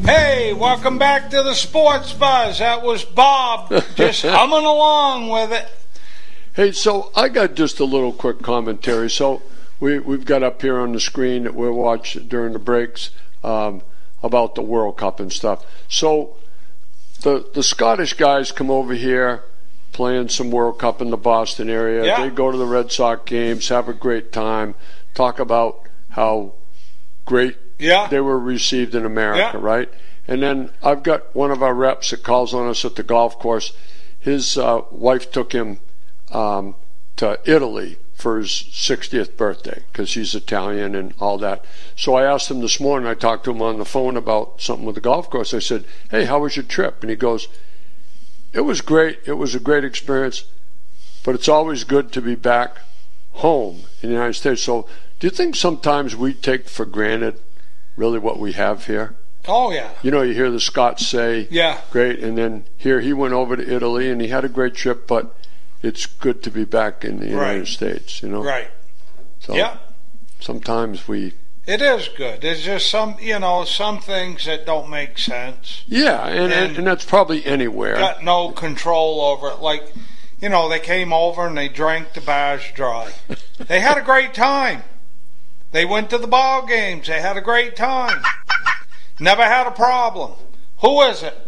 Hey, welcome back to the Sports Buzz. That was Bob just humming along with it. Hey, so I got just a little quick commentary. So we've got up here on the screen that we'll watch during the breaks about the World Cup and stuff. So the Scottish guys come over here playing some World Cup in the Boston area. Yeah. They go to the Red Sox games, have a great time, talk about how great they were received in America, right? And then I've got one of our reps that calls on us at the golf course. His wife took him to Italy for his 60th birthday because he's Italian and all that. So I asked him this morning, I talked to him on the phone about something with the golf course. I said, hey, how was your trip? And he goes, it was great. It was a great experience, but it's always good to be back home in the United States. So do you think sometimes we take for granted really what we have here? Oh, yeah. You know, you hear the Scots say, great, and then here he went over to Italy and he had a great trip, but it's good to be back in the United States, you know? Right. So sometimes we... It is good. There's just some things that don't make sense. Yeah, and that's probably anywhere. Got no control over it. Like, they came over and they drank the bars dry. They had a great time. They went to the ball games. They had a great time. Never had a problem. Who is it?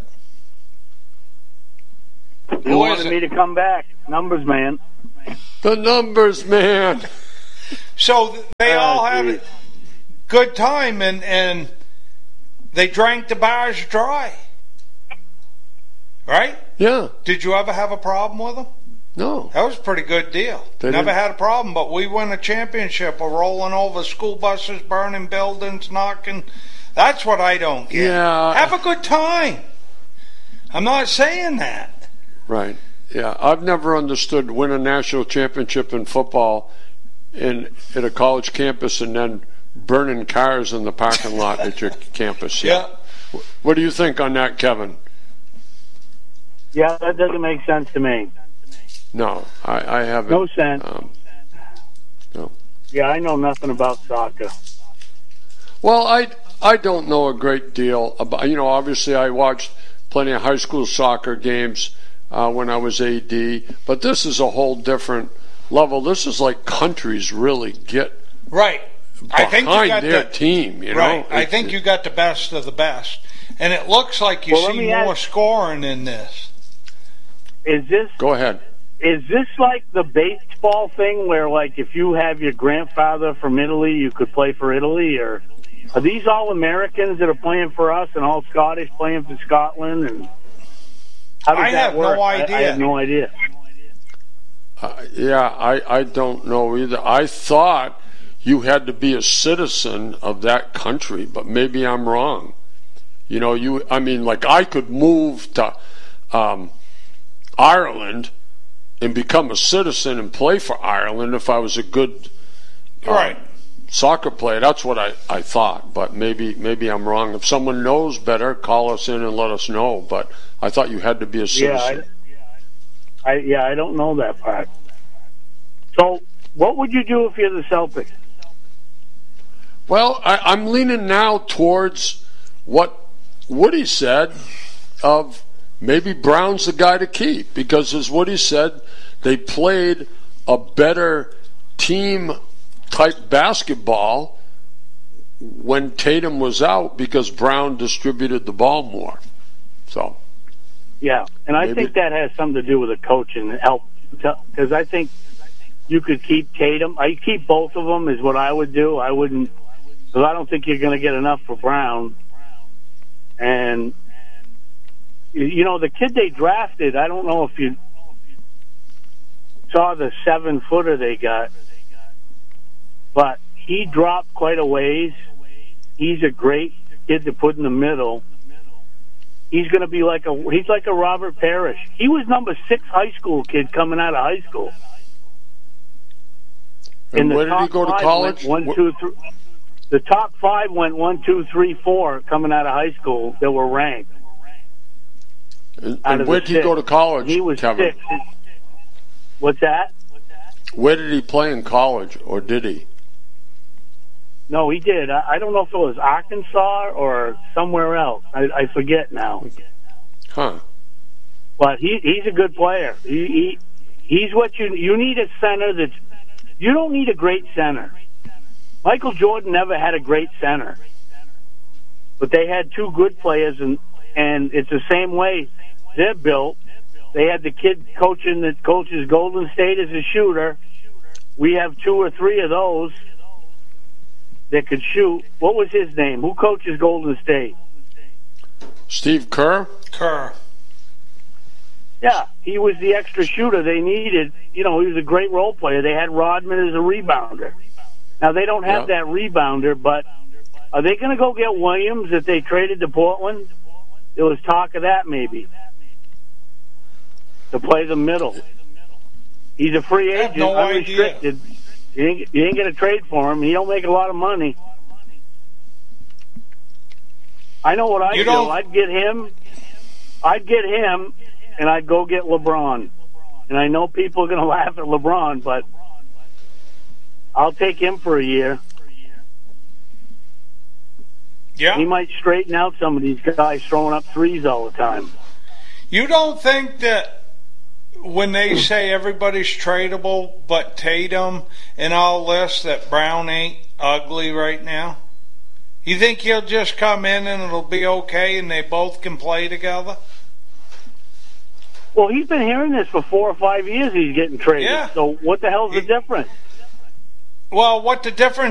Who wanted me to come back? Numbers man. The numbers man. So they all had a good time and they drank the bars dry. Right? Yeah. Did you ever have a problem with them? No. That was a pretty good deal. Never had a problem, but we won a championship of rolling over school buses, burning buildings, knocking. That's what I don't get. Yeah. Have a good time. I'm not saying that. Right. Yeah. I've never understood win a national championship in football at a college campus and then burning cars in the parking lot at your campus. Yeah. What do you think on that, Kevin? Yeah, that doesn't make sense to me. No, I haven't. No sense. No. Yeah, I know nothing about soccer. Well, I don't know a great deal about. Obviously, I watched plenty of high school soccer games when I was AD, but this is a whole different level. This is like countries really get behind their team. Right. I think you got the best of the best, and it looks like you see more scoring in this. Go ahead. Is this like the baseball thing where, like, if you have your grandfather from Italy, you could play for Italy? Or are these all Americans that are playing for us and all Scottish playing for Scotland? And how does that work? No idea. I have no idea. I don't know either. I thought you had to be a citizen of that country, but maybe I'm wrong. I could move to Ireland and become a citizen and play for Ireland if I was a good soccer player. That's what I thought, but maybe I'm wrong. If someone knows better, call us in and let us know, but I thought you had to be a citizen. I don't know that part. So what would you do if you're the Celtics? Well, I'm leaning now towards what Woody said of maybe Brown's the guy to keep, because as Woody said, they played a better team-type basketball when Tatum was out because Brown distributed the ball more. So, yeah, and I think that has something to do with the coach and help, because I think you could keep Tatum. I keep both of them is what I would do. I wouldn't, because I don't think you're going to get enough for Brown. And the kid they drafted, I don't know if you saw the 7-footer they got, but he dropped quite a ways. He's a great kid to put in the middle. He's going to be he's like a Robert Parrish. He was number 6 high school kid coming out of high school. And where did he go to college? The top 5 went 1, 2, 3, 4 coming out of high school that were ranked. And where did he go to college, He was Kevin? 6. What's that? Where did he play in college, or did he? No, he did. I don't know if it was Arkansas or somewhere else. I forget now. Huh. But he's a good player. He's what you need a center that's. You don't need a great center. Michael Jordan never had a great center. But they had two good players, and it's the same way they're built. They had the kid coaching that coaches Golden State as a shooter. We have two or three of those that could shoot. What was his name? Who coaches Golden State? Steve Kerr? Kerr. Yeah, he was the extra shooter they needed. He was a great role player. They had Rodman as a rebounder. Now, they don't have that rebounder, but are they going to go get Williams that they traded to Portland? There was talk of that maybe, to play the middle. He's a free agent, unrestricted. You ain't going to trade for him. He don't make a lot of money. I know what I'd do. I'd get him, and I'd go get LeBron. And I know people are going to laugh at LeBron, but I'll take him for a year. Yeah. He might straighten out some of these guys throwing up threes all the time. You don't think that when they say everybody's tradable but Tatum and all this, that Brown ain't ugly right now? You think he'll just come in and it'll be okay and they both can play together? Well, he's been hearing this for 4 or 5 years he's getting traded. Yeah. So what the hell's the difference? Well, what the difference